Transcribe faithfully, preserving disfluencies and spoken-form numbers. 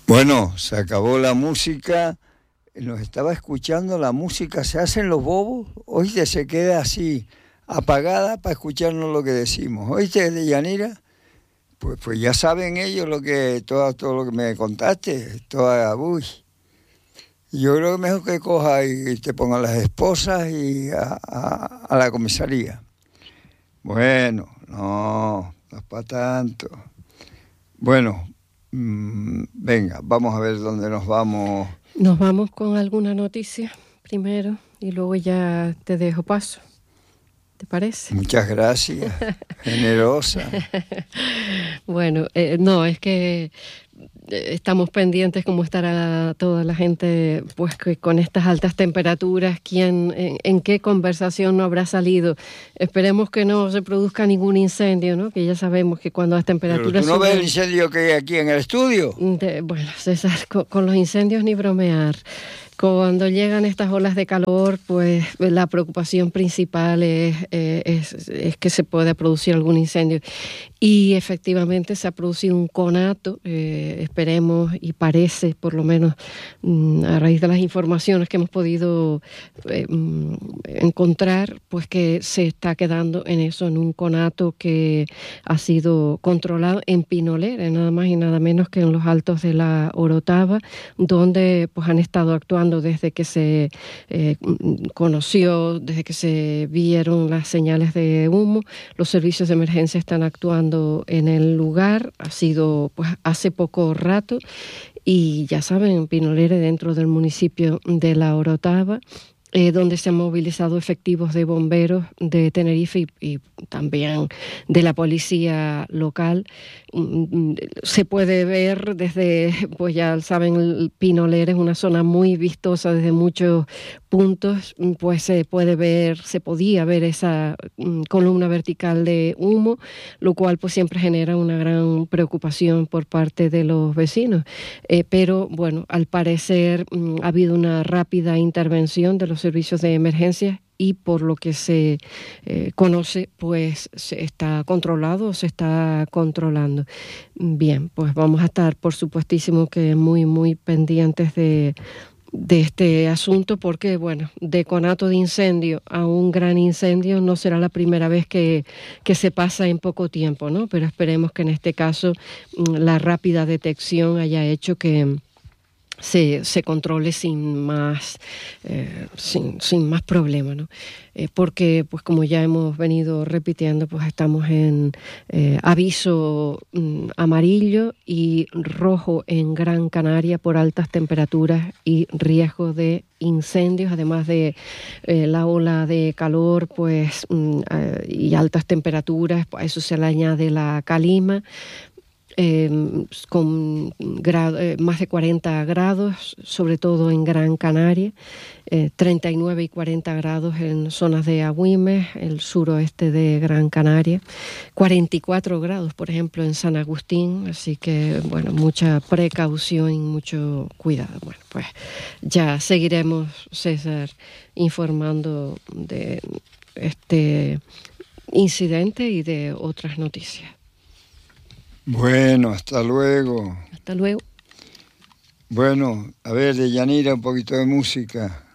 Bueno, se acabó la música, nos estaba escuchando la música, se hacen los bobos, oíste, se queda así apagada para escucharnos lo que decimos, oíste, Deyanira, pues, pues ya saben ellos lo que, todo, todo lo que me contaste, toda, uy, yo creo que mejor que coja y te pongan las esposas y a, a, a la comisaría. Bueno, no, no es para tanto. Bueno, mmm, venga, vamos a ver dónde nos vamos. Nos vamos con alguna noticia primero y luego ya te dejo paso. ¿Te parece? Muchas gracias, generosa. Bueno, eh, no, es que estamos pendientes como estará toda la gente, pues que con estas altas temperaturas, quién, en, en qué conversación no habrá salido. Esperemos que no se produzca ningún incendio, ¿no? Que ya sabemos que cuando las temperaturas... ¿Pero tú no suben, ves el incendio que hay aquí en el estudio? De, bueno, César, con, con los incendios ni bromear. Cuando llegan estas olas de calor, pues la preocupación principal es, eh, es, es que se pueda producir algún incendio. Y efectivamente se ha producido un conato, eh, esperemos, y parece, por lo menos mm, a raíz de las informaciones que hemos podido eh, mm, encontrar, pues que se está quedando en eso, en un conato que ha sido controlado en Pinolere, nada más y nada menos que en los altos de la Orotava, donde pues han estado actuando desde que se eh, conoció, desde que se vieron las señales de humo. Los servicios de emergencia están actuando en el lugar, ha sido pues hace poco rato, y ya saben, Pinolere, dentro del municipio de La Orotava, Eh, donde se han movilizado efectivos de bomberos de Tenerife y, y también de la policía local. Mm, se puede ver desde, pues ya saben, el Pinolere es una zona muy vistosa desde muchos puntos, pues se puede ver, se podía ver esa mm, columna vertical de humo, lo cual pues siempre genera una gran preocupación por parte de los vecinos. Eh, pero bueno, al parecer mm, ha habido una rápida intervención de los servicios de emergencia y por lo que se eh, conoce, pues se está controlado, se está controlando. Bien, pues vamos a estar, por supuestísimo, que muy, muy pendientes de, de este asunto, porque, bueno, de conato de incendio a un gran incendio no será la primera vez que, que se pasa en poco tiempo, ¿no? Pero esperemos que en este caso la rápida detección haya hecho que Se, se controle sin más eh, sin, sin más problema, ¿no? Eh, porque pues como ya hemos venido repitiendo, pues estamos en eh, aviso mm, amarillo y rojo en Gran Canaria por altas temperaturas y riesgo de incendios, además de eh, la ola de calor, pues mm, eh, y altas temperaturas, pues a eso se le añade la calima. Eh, con grado, eh, más de cuarenta grados, sobre todo en Gran Canaria, eh, treinta y nueve y cuarenta grados en zonas de Agüimes, el suroeste de Gran Canaria, cuarenta y cuatro grados, por ejemplo, en San Agustín, así que, bueno, mucha precaución y mucho cuidado. Bueno, pues ya seguiremos, César, informando de este incidente y de otras noticias. Bueno, hasta luego. Hasta luego. Bueno, a ver, Deyanira, un poquito de música.